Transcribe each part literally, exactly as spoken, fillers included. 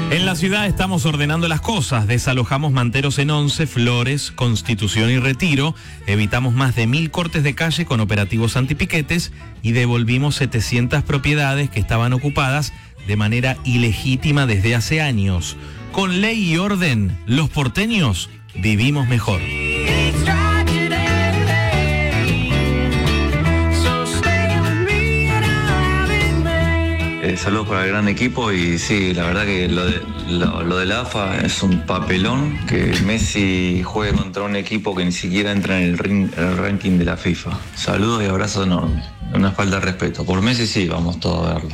En la ciudad estamos ordenando las cosas, desalojamos Manteros en Once, Flores, Constitución y Retiro, evitamos más de mil cortes de calle con operativos antipiquetes y devolvimos setecientas propiedades que estaban ocupadas de manera ilegítima desde hace años. Con ley y orden, los porteños vivimos mejor. Eh, saludos para el gran equipo y sí, la verdad que lo de, lo, lo de la A F A es un papelón que Messi juegue contra un equipo que ni siquiera entra en el, ring, el ranking de la FIFA. Saludos y abrazos enormes. Una falta de respeto. Por Messi sí, vamos todos a verlo.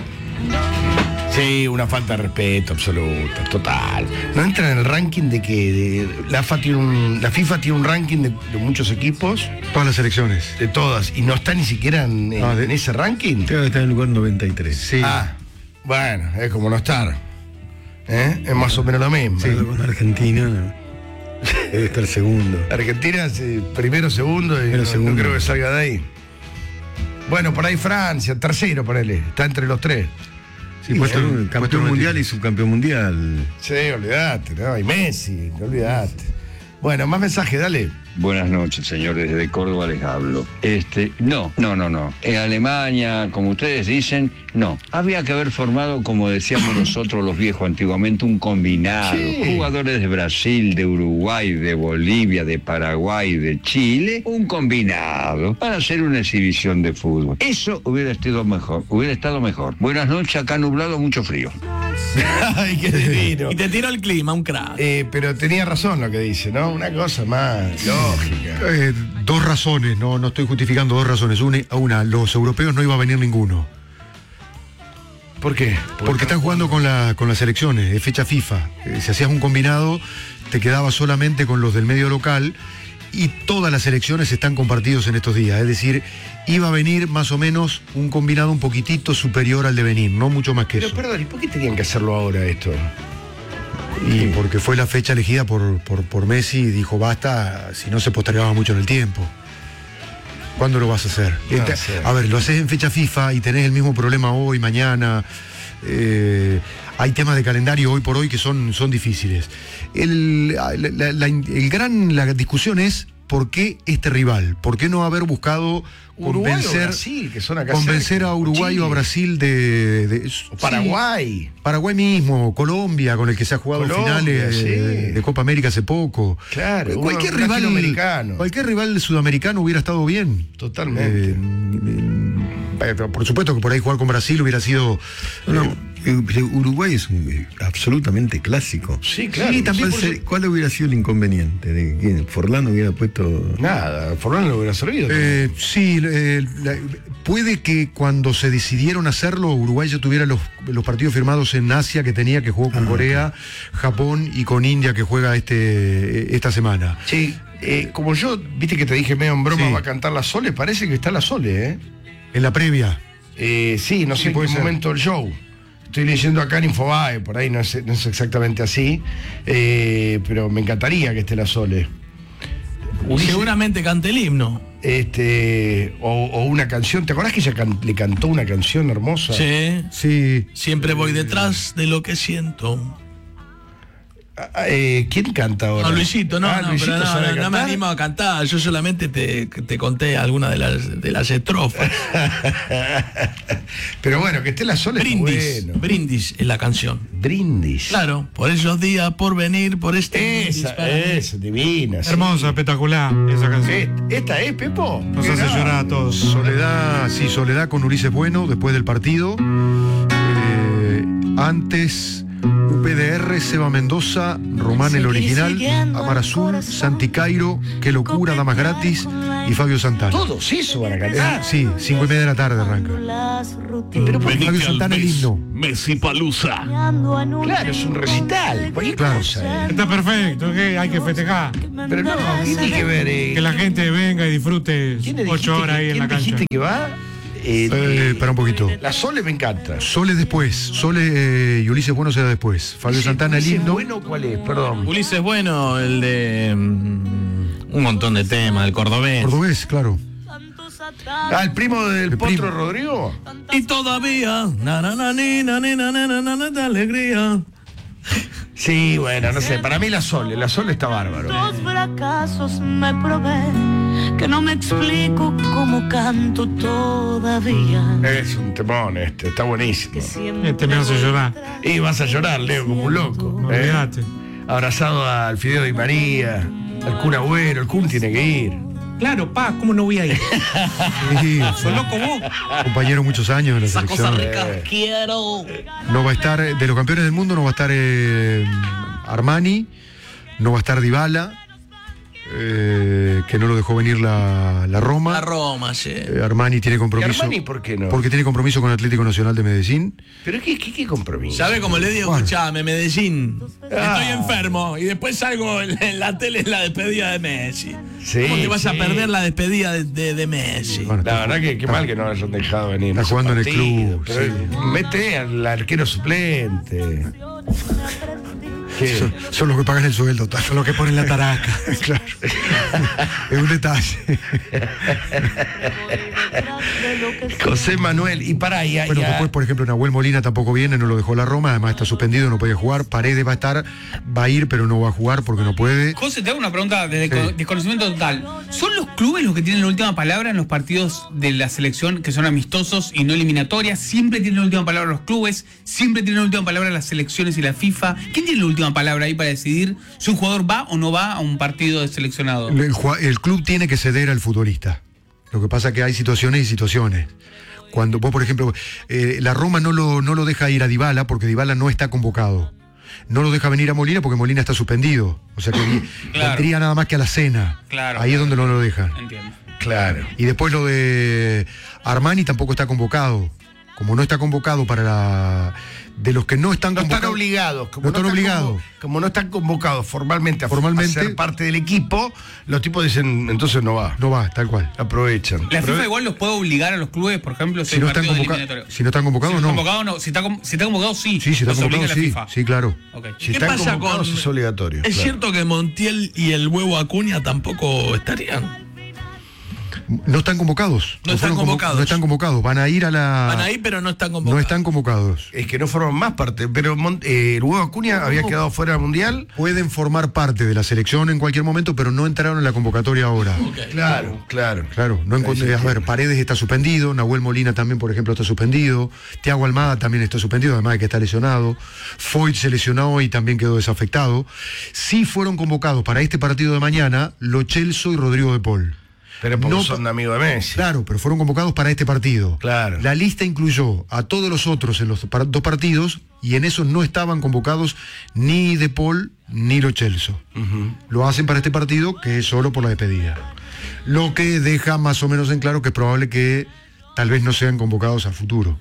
Sí, una falta de respeto absoluta, total. No entra en el ranking de que de, la, A F A tiene un, la FIFA tiene un ranking de, de muchos equipos. Todas las selecciones. De todas. Y no está ni siquiera en, en, ah, de, en ese ranking. Creo que está en el lugar noventa y tres. Sí. Ah, bueno, es como no estar. ¿Eh? Es más o menos lo mismo. Sí, con Argentina debe estar segundo. Argentina sí, primero, segundo y no, segundo. No creo que salga de ahí. Bueno, por ahí Francia, tercero, ponele. Está entre los tres. Sí, puesto eh, campeón mundial y subcampeón mundial. Sí, olvidate, ¿no? Y Messi, no olvidate. Bueno, más mensajes, dale. Buenas noches, señores, desde Córdoba les hablo. Este, no, no, no, no. En Alemania, como ustedes dicen, no. Había que haber formado, como decíamos nosotros los viejos antiguamente, un combinado. Sí. Jugadores de Brasil, de Uruguay, de Bolivia, de Paraguay, de Chile. Un combinado para hacer una exhibición de fútbol. Eso hubiera estado mejor, hubiera estado mejor. Buenas noches, acá nublado, mucho frío. Ay, qué divino. Y te tiró el clima, un crack. Eh, pero tenía razón lo que dice, ¿no? Una cosa más lógica. Eh, dos razones, no, no estoy justificando dos razones. Una, una, los europeos no iba a venir ninguno. ¿Por qué? Porque, Porque están jugando con, la, con las selecciones, es fecha FIFA. Eh, si hacías un combinado, te quedabas solamente con los del medio local. Y todas las selecciones están compartidos en estos días, es decir, iba a venir más o menos un combinado un poquitito superior al de venir, no mucho más que Pero, eso. Pero perdón, ¿y por qué tenían que hacerlo ahora esto? Y porque fue la fecha elegida por, por, por Messi y dijo basta, si no se postergaba mucho en el tiempo. ¿Cuándo lo vas a hacer? No, Este, sí. A ver, lo haces en fecha FIFA y tenés el mismo problema hoy, mañana. Eh, hay temas de calendario hoy por hoy que son, son difíciles. El, la, la, la, el gran, la discusión es ¿por qué este rival? ¿Por qué no haber buscado Uruguay convencer, o Brasil, que son acá convencer cerca, a Uruguay o a Brasil de, de, de Paraguay? Sí, Paraguay mismo, Colombia, con el que se ha jugado Colombia, finales sí. de, de Copa América hace poco. Claro, cualquier uno, rival americano. Cualquier rival sudamericano hubiera estado bien. Totalmente. Eh, eh, por supuesto que por ahí jugar con Brasil hubiera sido. No, eh, Uruguay es un, eh, absolutamente clásico. Sí, claro. Sí, también ¿Cuál, por se, ¿Cuál hubiera sido el inconveniente? ¿De que Forlán hubiera puesto...? Nada, Forlán lo hubiera servido. Eh, sí, eh, la, puede que cuando se decidieron hacerlo, Uruguay ya tuviera los, los partidos firmados en Asia que tenía, que jugó con ah, Corea, okay. Japón y con India que juega este esta semana. Sí, eh, como yo, viste que te dije medio en broma, sí. Va a cantar la Sole, parece que está la Sole, ¿eh? En la previa. Eh, sí, no sé sí, en qué ser. momento el show. Estoy leyendo acá en Infobae, por ahí no es, no es exactamente así, eh, pero me encantaría que esté la Sole. Ulises, seguramente cante el himno. Este, o, o una canción, ¿te acordás que ella can, le cantó una canción hermosa? Sí, sí. Siempre voy detrás de lo que siento. Eh, ¿Quién canta ahora? No, Luisito, no, ah, no, Luisito pero no, no, no me animo a cantar, yo solamente te, te conté algunas de las, de las estrofas. Pero bueno, que esté la Sole. Brindis, bueno. Brindis es la canción. Brindis. Claro, por esos días, por venir, por este esa, brindis. Esa, divina. Hermosa, sí. Espectacular, esa canción. ¿Esta es, Pepo? Nos hace llorar a todos. Soledad, sí, Soledad con Ulises Bueno, después del partido. Eh, antes... U P D R, Seba Mendoza, Román el original, Amar Azul, Santi Cairo, Qué locura, Damas Gratis y Fabio Santana. Todos eso van a cantar. Eh, sí, cinco y media de la tarde arranca. Pero Fabio Santana el himno. Messi Palusa. Claro, es un recital. Cualquier claro. cosa. Eh. Está perfecto, ¿qué? Hay que festejar. Pero no, ¿qué tiene que ver? Eh? Que la gente venga y disfrute ocho horas ahí en la cancha. ¿Quién dijiste que va? Eh, eh, para un poquito. La Sole me encanta. Sole después. Sole eh, y Ulises Bueno será después. Fabio Ulises, Santana el himno. Bueno, ¿cuál es? Perdón. Ulises Bueno, el de um, un montón de temas, el cordobés. Cordobés, claro. Ah, el primo del el Potro primo. Rodrigo. Y todavía, na na na ni na ni na na na na na alegría. Sí, bueno, no sé, para mí la Sole, la Sole está bárbaro. Dos fracasos me probé, que no me explico cómo canto todavía. Es un temón este, está buenísimo. Este me hace llorar. Y vas a llorar, Leo, como un loco. No, ¿eh? olvídate. Abrazado al Fideo Di María, al Kun Agüero, el Kun tiene que ir. Claro, pa, ¿cómo no voy a ir? Sí, ¿Sos loco vos? compañero muchos años en la Esa cosa selección. rica. Quiero. No va a estar, de los campeones del mundo no va a estar eh, Armani, no va a estar Dybala, eh, que no lo dejó venir la, la Roma. La Roma, sí. Eh, Armani tiene ¿Y compromiso. Armani por qué no? Porque tiene compromiso con Atlético Nacional de Medellín. ¿Pero qué, qué, qué compromiso? ¿Sabe cómo le digo? Bueno. Escuchame, Medellín. Ah. Estoy enfermo. Y después salgo en, en la tele en la despedida de Messi. Sí, ¿Cómo te vas a sí. perder la despedida de, de, de Messi? Bueno, La verdad que qué mal que no lo hayan dejado venir. Está a ese jugando en el partido, club, pero sí. mete al arquero suplente. ¿Qué? son, son los que pagan el sueldo, tal. Lo que ponen la taraca. Claro. Es un detalle. José Manuel, y para allá. Bueno, después, por ejemplo, Nahuel Molina tampoco viene, no lo dejó la Roma, además está suspendido, no puede jugar. Paredes va a estar, va a ir, pero no va a jugar porque no puede. José, te hago una pregunta de Sí. desconocimiento total. ¿Son los clubes los que tienen la última palabra en los partidos de la selección que son amistosos y no eliminatorias? ¿Siempre tienen la última palabra los clubes? ¿Siempre tienen la última palabra las selecciones y la FIFA? ¿Quién tiene la última palabra ahí para decidir si un jugador va o no va a un partido de seleccionado? El, jua- el club tiene que ceder al futbolista. Lo que pasa es que hay situaciones y situaciones. Cuando vos, por ejemplo, eh, la Roma no lo, no lo deja ir a Dybala porque Dybala no está convocado. No lo deja venir a Molina porque Molina está suspendido. O sea que vi- Claro. vendría nada más que a la cena. Claro, Ahí es claro. donde no lo dejan. Entiendo. Claro. Y después lo de Armani tampoco está convocado. Como no está convocado para la... De los que no están No están convocados... obligados. Como No están obligados. convo- Como no están convocados formalmente a, Formalmente. a ser parte del equipo, los tipos dicen, entonces no va. No va, tal cual. Aprovechan. La Pero- FIFA igual los puede obligar a los clubes, por ejemplo, si, Si hay no están partidos convoca- eliminatorios. si no están convocados, si no. Convocado, no. Si, está, con- si está convocado, sí. Sí, si está Los obliga convocado, la sí. FIFA. Sí, claro. Ok. Si ¿Qué están pasa convocados con- es obligatorio. ¿Es claro. cierto que Montiel y el huevo Acuña tampoco estarían? No están convocados. No están fueron convo- convocados. No están convocados. Van a ir a la... Van ahí, pero no están No convocados. están convocados. Es que no forman más parte. Pero Mon- eh, el huevo Acuña había quedado fuera del mundial. Pueden formar parte de la selección en cualquier momento, pero no entraron en la convocatoria ahora. Claro, claro. Claro, no encontré. A ver, Paredes está suspendido, Nahuel Molina también, por ejemplo, está suspendido, Thiago Almada también está suspendido, además de que está lesionado, Foyt se lesionó y también quedó desafectado. Sí fueron convocados para este partido de mañana Lo Celso y Rodrigo de Paul. Pero porque No son amigos de Messi. Claro, pero fueron convocados para este partido. Claro. La lista incluyó a todos los otros en los par- dos partidos y en esos no estaban convocados ni De Paul ni Lo Celso. Lo hacen para este partido que es solo por la despedida. Lo que deja más o menos en claro que es probable que tal vez no sean convocados al futuro.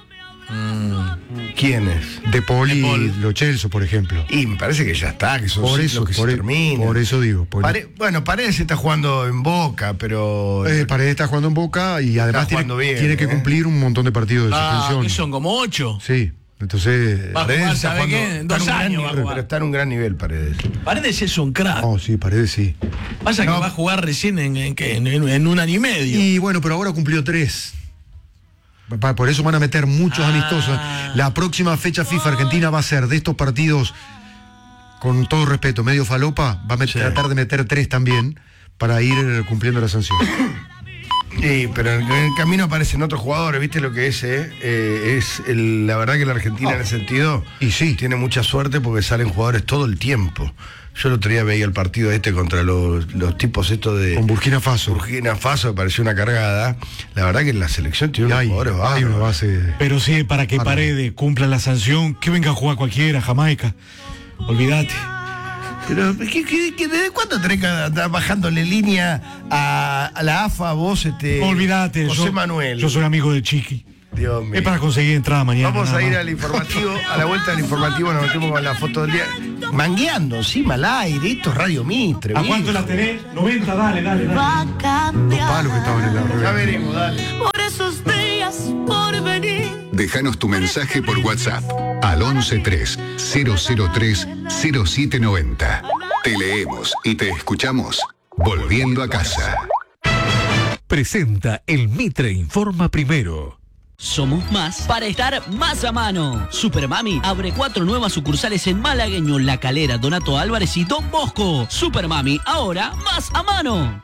¿Quiénes? De Paul y Paul. Lo Celso, por ejemplo. Y me parece que ya está, que son Por ciclos eso, que por, se e- terminan. por eso digo. por- Pare- bueno, Paredes está jugando en Boca, pero... eh, Paredes está jugando en Boca y además tiene, jugando bien, tiene que eh. cumplir un montón de partidos de Ah, suspensión. que son como ocho. Sí, entonces... Va a Paredes jugar, está ¿sabe jugando- qué? En está dos un gran años va a nivel, jugar. pero está en un gran nivel Paredes. Paredes es un crack. Oh, sí, Paredes sí. Pasa No. que va a jugar recién en, en, ¿qué? en, en- en un año y medio. Y bueno, pero ahora cumplió tres. Pa- Por eso van a meter muchos Ah. amistosos. La próxima fecha FIFA Argentina va a ser de estos partidos, con todo respeto, medio falopa, va a met- Sí. tratar de meter tres también para ir eh, cumpliendo la sanción. Sí, pero en el camino aparecen otros jugadores, ¿viste lo que es? Eh? Eh, es el- la verdad que la Argentina en ese sentido Y sí. tiene mucha suerte porque salen jugadores todo el tiempo. Yo el otro día veía el partido este contra los, los tipos estos de Con Burkina Faso. Burkina Faso, me pareció una cargada. La verdad que en la selección tiene Y unos hay, jugadores hay una bárbaros. base. Pero sí, para que Bárbaro. Paredes cumpla la sanción, que venga a jugar cualquiera, Jamaica. Olvídate. Pero, ¿qué, qué, qué- ¿desde cuándo tenés que andar bajándole línea a, a la A F A vos, este, Olvídate. José yo, Manuel? Yo soy amigo de Chiqui. Dios mío. Es para conseguir entrada mañana. Vamos nada a ir más. al informativo, a la vuelta del informativo nos metemos con la foto del día. Mangueando encima al aire, esto es Radio Mitre. ¿A viejo. cuánto la tenés? noventa, dale, dale, dale. Va a cambiar. Palos que estaban en la Ya revista. veremos, dale. Por esos días por venir. Déjanos tu mensaje por WhatsApp al once tres cero cero tres cero siete noventa. Te leemos y te escuchamos volviendo a casa. Presenta el Mitre Informa Primero. Somos más para estar más a mano. Supermami abre cuatro nuevas sucursales en Malagueño, La Calera, Donato Álvarez y Don Bosco. Supermami, ahora más a mano.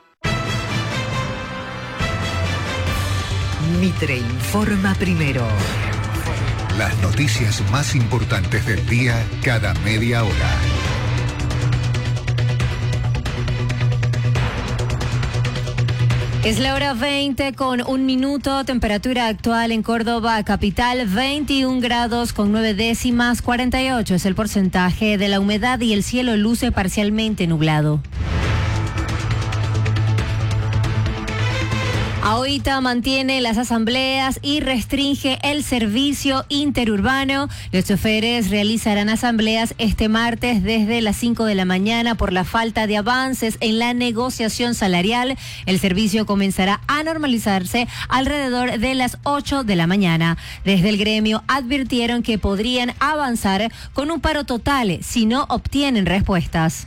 Mitre informa primero. Las noticias más importantes del día cada media hora. Es la hora veinte con un minuto, temperatura actual en Córdoba capital veintiún grados con nueve décimas, cuarenta y ocho es el porcentaje de la humedad y el cielo luce parcialmente nublado. AOITA mantiene las asambleas y restringe el servicio interurbano. Los choferes realizarán asambleas este martes desde las cinco de la mañana por la falta de avances en la negociación salarial. El servicio comenzará a normalizarse alrededor de las ocho de la mañana. Desde el gremio advirtieron que podrían avanzar con un paro total si no obtienen respuestas.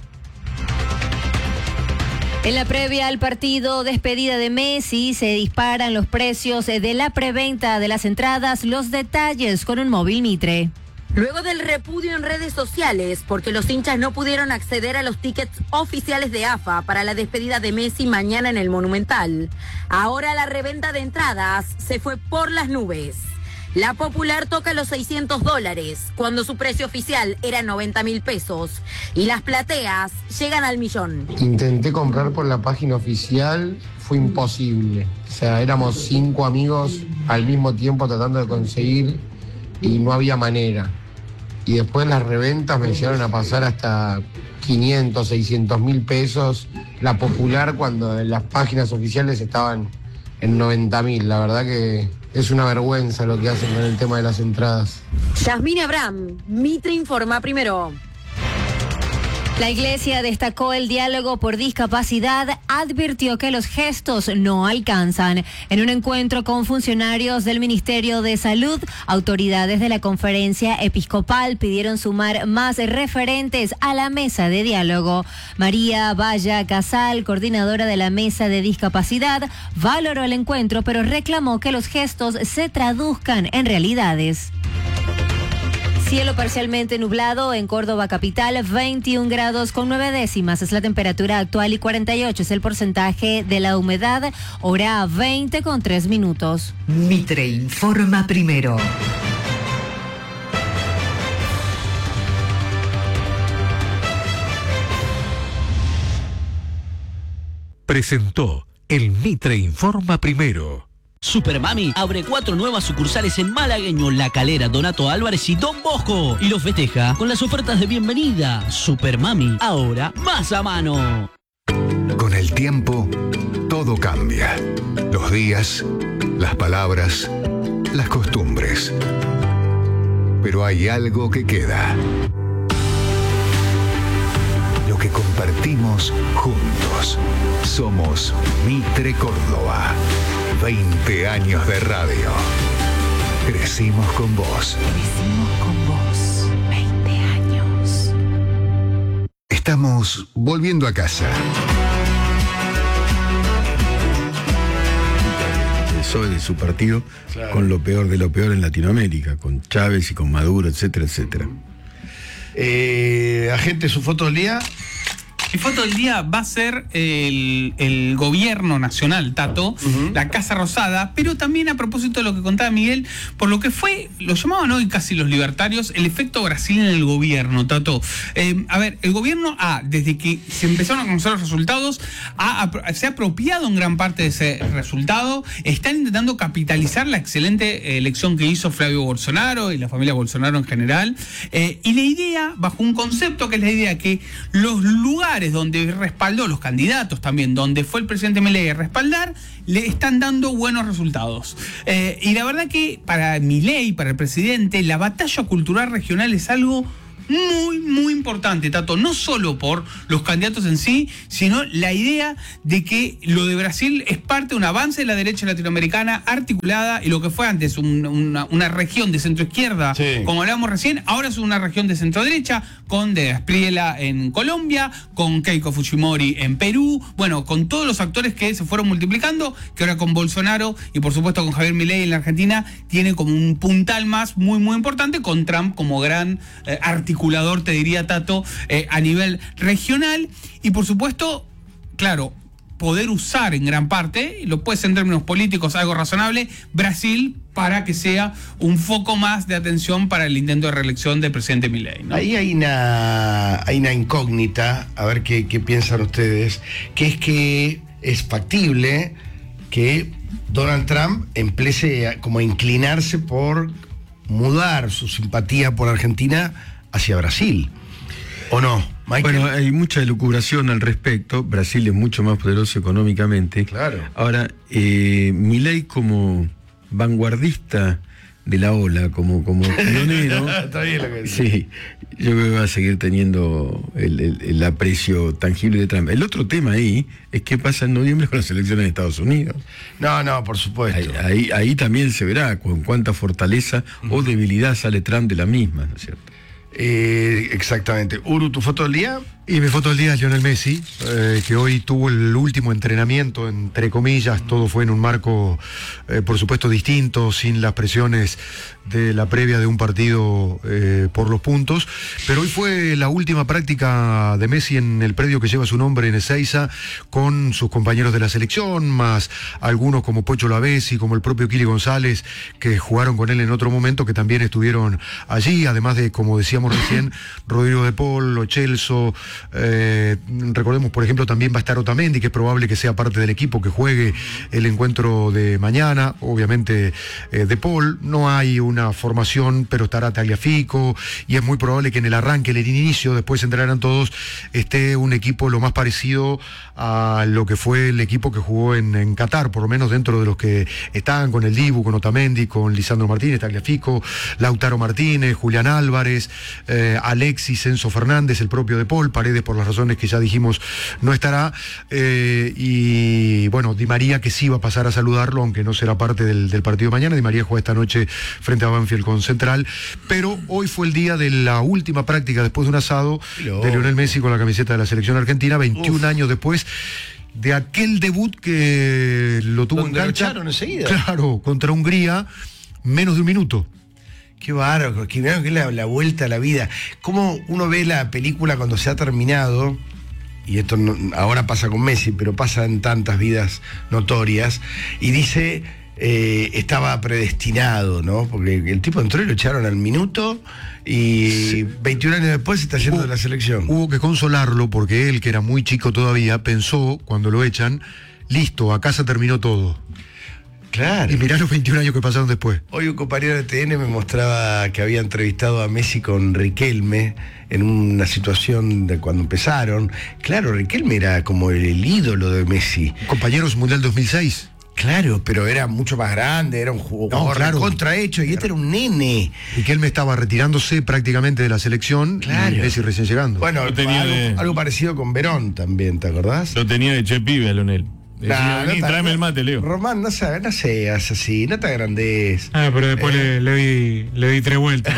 En la previa al partido despedida de Messi se disparan los precios de la preventa de las entradas. Los detalles con un móvil Mitre. Luego del repudio en redes sociales porque los hinchas no pudieron acceder a los tickets oficiales de A F A para la despedida de Messi mañana en el Monumental, ahora la reventa de entradas se fue por las nubes. La Popular toca los seiscientos dólares, cuando su precio oficial era noventa mil pesos, y las plateas llegan al millón. Intenté comprar por la página oficial, fue imposible. O sea, éramos cinco amigos al mismo tiempo tratando de conseguir y no había manera. Y después las reventas me llegaron a pasar hasta quinientos, seiscientos mil pesos. La Popular, cuando en las páginas oficiales estaban en noventa mil, la verdad que es una vergüenza lo que hacen con el tema de las entradas. Yasmín Abraham, Mitre informa primero. La Iglesia destacó el diálogo por discapacidad, advirtió que los gestos no alcanzan. En un encuentro con funcionarios del Ministerio de Salud, autoridades de la Conferencia Episcopal pidieron sumar más referentes a la mesa de diálogo. María Valla Casal, coordinadora de la mesa de discapacidad, valoró el encuentro, pero reclamó que los gestos se traduzcan en realidades. Cielo parcialmente nublado en Córdoba capital, veintiún grados con nueve décimas es la temperatura actual y cuarenta y ocho es el porcentaje de la humedad, hora veinte con tres minutos. Mitre informa primero. Presentó el Mitre informa primero. Supermami abre cuatro nuevas sucursales en Malagueño, La Calera, Donato Álvarez y Don Bosco. Y los festeja con las ofertas de bienvenida. Supermami, ahora más a mano. Con el tiempo, todo cambia. Los días, las palabras, las costumbres. Pero hay algo que queda. Lo que compartimos juntos. Somos Mitre Córdoba. veinte años de radio. Crecimos con vos. Crecimos con vos. veinte años. Estamos volviendo a casa. El P S O E de su partido, claro, con lo peor de lo peor en Latinoamérica, con Chávez y con Maduro, etcétera, etcétera. Eh, agente, su foto del día. Mi foto del día va a ser el, el gobierno nacional, Tato, uh-huh. La Casa Rosada, pero también a propósito de lo que contaba Miguel, por lo que fue, lo llamaban hoy casi los libertarios, el efecto Brasil en el gobierno, Tato. Eh, a ver, el gobierno, ah, desde que se empezaron a conocer los resultados, ha, se ha apropiado en gran parte de ese resultado, están intentando capitalizar la excelente elección que hizo Flavio Bolsonaro y la familia Bolsonaro en general, eh, y la idea, bajo un concepto que es la idea que los lugares donde respaldó, los candidatos también, donde fue el presidente Milei a respaldar, le están dando buenos resultados. Eh, y la verdad que para Milei, para el presidente, la batalla cultural regional es algo muy, muy importante, Tato, no solo por los candidatos en sí, sino la idea de que lo de Brasil es parte de un avance de la derecha latinoamericana articulada, y lo que fue antes un, una, una región de centro-izquierda, sí, como hablábamos recién, ahora es una región de centro-derecha, con De Espriella en Colombia, con Keiko Fujimori en Perú, bueno, con todos los actores que se fueron multiplicando, que ahora con Bolsonaro y por supuesto con Javier Milei en la Argentina, tiene como un puntal más muy, muy importante, con Trump como gran eh, articulador, te diría, Tato, eh, a nivel regional, y por supuesto, claro, poder usar en gran parte, lo puede ser en términos políticos algo razonable, Brasil, para que sea un foco más de atención para el intento de reelección del presidente Milei, ¿no? Ahí hay una, hay una incógnita, a ver qué, qué piensan ustedes, que es que es factible que Donald Trump empiece a, como a inclinarse por mudar su simpatía por Argentina hacia Brasil, ¿o no, Michael? Bueno, hay mucha elucubración al respecto. Brasil es mucho más poderoso económicamente. Claro. Ahora, eh, Milei como vanguardista de la ola, como, como pionero. Está bien lo que dice. Sí, yo creo que va a seguir teniendo el, el, el aprecio tangible de Trump. El otro tema ahí es qué pasa en noviembre con las elecciones en Estados Unidos. No, no, por supuesto. Ahí, ahí, ahí también se verá con cuánta fortaleza uh-huh. o debilidad sale Trump de la misma, ¿no es cierto? Eh, exactamente. Uru, ¿tu foto del día? Y mi foto del día es Lionel Messi, eh, que hoy tuvo el último entrenamiento, entre comillas, todo fue en un marco, eh, por supuesto, distinto, sin las presiones de la previa de un partido eh, por los puntos, pero hoy fue la última práctica de Messi en el predio que lleva su nombre en Ezeiza, con sus compañeros de la selección, más algunos como Pocho Lavezzi, como el propio Kili González, que jugaron con él en otro momento, que también estuvieron allí, además de, como decíamos recién, Rodrigo de Paul, Lo Celso. Eh, recordemos, por ejemplo, también va a estar Otamendi, que es probable que sea parte del equipo que juegue el encuentro de mañana. Obviamente eh, De Paul, no hay una formación, pero estará Tagliafico, y es muy probable que en el arranque, en el inicio, después entrarán todos, esté un equipo lo más parecido a lo que fue el equipo que jugó en, en Qatar, por lo menos dentro de los que están, con el Dibu, con Otamendi, con Lisandro Martínez, Tagliafico, Lautaro Martínez, Julián Álvarez, eh, Alexis, Enzo Fernández, el propio De Paul, Paredes por las razones que ya dijimos no estará, eh, y bueno, Di María, que sí va a pasar a saludarlo, aunque no será parte del, del partido de mañana. Di María juega esta noche frente a Banfield con Central, pero hoy fue el día de la última práctica después de un asado Hello. de Lionel Messi con la camiseta de la selección argentina, veintiún Uf. años después de aquel debut que lo tuvo ¿Donde en cancha, lo echaron enseguida? Claro, contra Hungría, menos de un minuto. Qué bárbaro, que es la, la vuelta a la vida. Cómo uno ve la película cuando se ha terminado, y esto no, ahora pasa con Messi, pero pasa en tantas vidas notorias, y dice, eh, estaba predestinado, ¿no? Porque el tipo entró y lo echaron al minuto, y sí. veintiún años después se está yendo hubo, de la selección. Hubo que consolarlo, porque él, que era muy chico todavía, pensó, cuando lo echan, listo, acá se terminó todo. Claro. Y mirá los veintiún años que pasaron después. Hoy un compañero de T N me mostraba que había entrevistado a Messi con Riquelme en una situación de cuando empezaron. Claro, Riquelme era como el, el ídolo de Messi. Compañeros Mundial dos mil seis. Claro, pero era mucho más grande, era un jugador no, claro. contrahecho, y este era un nene. Riquelme estaba retirándose prácticamente de la selección, claro. y Messi recién llegando. Bueno, tenía algo, de... algo parecido con Verón también, ¿te acordás? Lo tenía de Che Pibe, Lionel. Nah, Decía, no tráeme el mate, Leo. Román, no, seas, no seas así, no te agrandes. Ah, pero después eh. le, le, di, le di tres vueltas.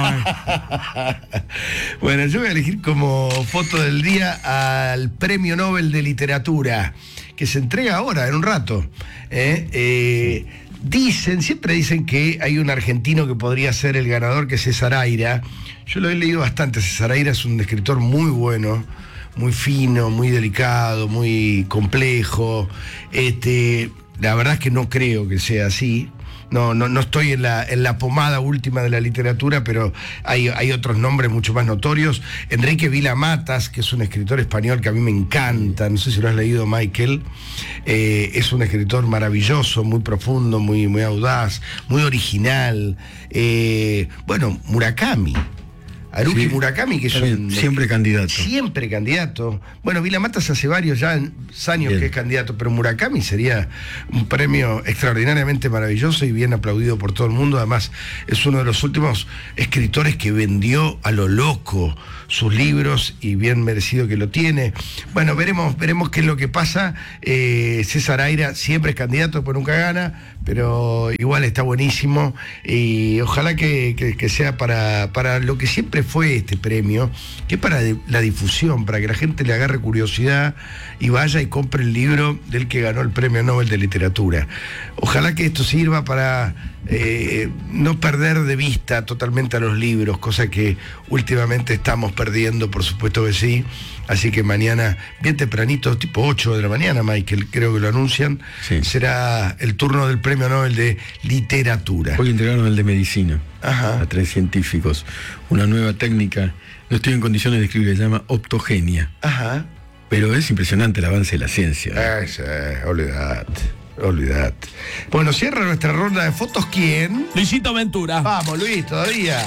Bueno, yo voy a elegir como foto del día al Premio Nobel de Literatura, que se entrega ahora, en un rato. ¿eh? Eh, dicen, siempre dicen que hay un argentino que podría ser el ganador, que es César Aira. Yo lo he leído bastante. César Aira es un escritor muy bueno, muy fino, muy delicado, muy complejo. Este, la verdad es que no creo que sea así. No, no, no estoy en la, en la pomada última de la literatura, pero hay, hay otros nombres mucho más notorios. Enrique Vila Matas, que es un escritor español que a mí me encanta, no sé si lo has leído, Michael. Eh, es un escritor maravilloso, muy profundo, muy, muy audaz, muy original. Eh, bueno, Murakami. Haruki Sí, Murakami, que es también, un... siempre candidato. Siempre candidato. Bueno, Vila Matas hace varios ya años Bien. que es candidato, pero Murakami sería un premio extraordinariamente maravilloso y bien aplaudido por todo el mundo. Además, es uno de los últimos escritores que vendió a lo loco sus libros y bien merecido que lo tiene. Bueno, veremos, veremos qué es lo que pasa. Eh, César Aira siempre es candidato, pues nunca gana, pero igual está buenísimo y ojalá que, que, que sea para, para lo que siempre fue este premio, que es para la difusión, para que la gente le agarre curiosidad y vaya y compre el libro del que ganó el Premio Nobel de Literatura. Ojalá que esto sirva para eh, no perder de vista totalmente a los libros, cosa que últimamente estamos perdiendo, por supuesto que sí. Así que mañana, bien tempranito, tipo ocho de la mañana, Michael, creo que lo anuncian, sí. será el turno del Premio Nobel de Literatura. Hoy entregaron el de Medicina. Ajá. A tres científicos. Una nueva técnica, no estoy en condiciones de escribir, se llama optogenia. Ajá. Pero es impresionante el avance de la ciencia. Ay, sí, olvidate, olvidate. Bueno, cierra nuestra ronda de fotos, ¿quién? Luisito Ventura. Vamos, Luis, todavía.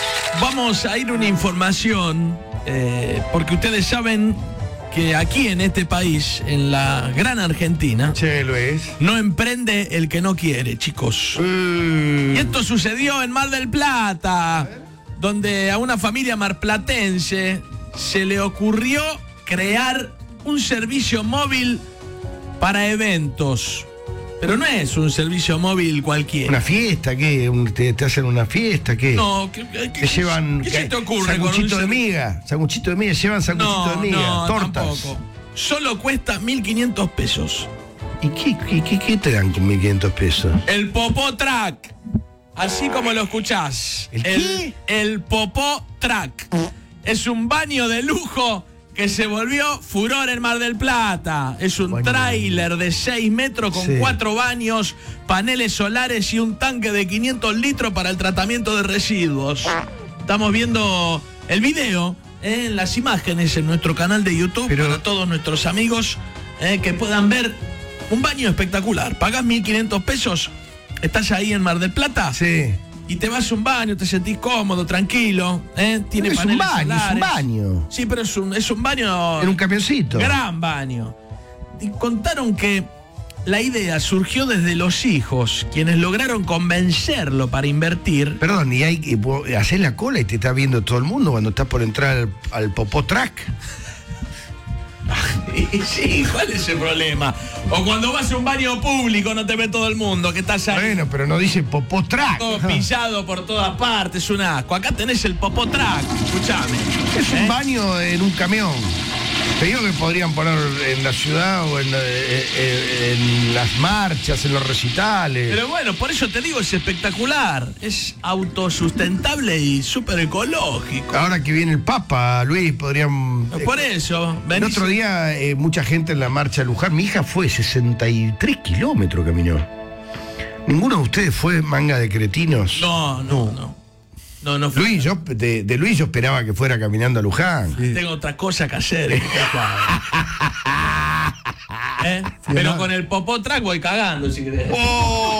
Vamos a ir a una información, eh, porque ustedes saben que aquí en este país, en la gran Argentina, che, Luis, no emprende el que no quiere, chicos. Uh. Y esto sucedió en Mar del Plata, donde a una familia marplatense se le ocurrió crear un servicio móvil para eventos. Pero no es un servicio móvil cualquiera. ¿Una fiesta? ¿Qué? Un- ¿Te, te hacen una fiesta? ¿Qué? No, ¿qué, qué- Te llevan ¿qué se te ocurre con un sanguchito de ser- miga, sanguchito de miga, llevan sanguchito No, de miga, no, tortas. tampoco. Solo cuesta mil quinientos pesos. ¿Y qué, qué, qué, qué te dan con mil quinientos pesos? El Popó Track. Así como lo escuchás. ¿El qué? El Popó Track. Es un baño de lujo que se volvió furor en Mar del Plata. Es un Bueno. tráiler de seis metros con Sí. cuatro baños, paneles solares y un tanque de quinientos litros para el tratamiento de residuos. Estamos viendo el video, eh, en las imágenes en nuestro canal de YouTube. Pero- para todos nuestros amigos eh, que puedan ver un baño espectacular. Pagás mil quinientos pesos, estás ahí en Mar del Plata. Sí. Y te vas a un baño, te sentís cómodo, tranquilo. ¿eh? Tiene Pero es un paneles baño, es un solares. baño. Sí, pero es un, es un baño. En un camioncito. Gran baño. Y contaron que la idea surgió desde los hijos, quienes lograron convencerlo para invertir. Perdón, y hay que vos hacés la cola y te está viendo todo el mundo cuando estás por entrar al, al Popó Track. Y sí, ¿cuál es el problema? O cuando vas a un baño público no te ve todo el mundo, que estás ahí. Bueno, pero no dice Popó Track. Todo pillado por todas partes, es un asco. Acá tenés el Popó Track, escuchame. Es un ¿eh? baño en un camión. Te digo que podrían poner en la ciudad o en, eh, eh, en las marchas, en los recitales. Pero bueno, por eso te digo, es espectacular. Es autosustentable y súper ecológico. Ahora que viene el Papa, Luis, podrían... Por eso, El venís- otro día, eh, mucha gente en la marcha de Luján. Mi hija fue sesenta y tres kilómetros caminó. ¿Ninguno de ustedes fue manga de cretinos? No, no, no. No, no fue. Luis, yo, de, de Luis yo esperaba que fuera caminando a Luján. Tengo otra cosa que hacer. ¿eh? ¿Eh? Pero con el Popó Track voy cagando, si querés. ¡Oh!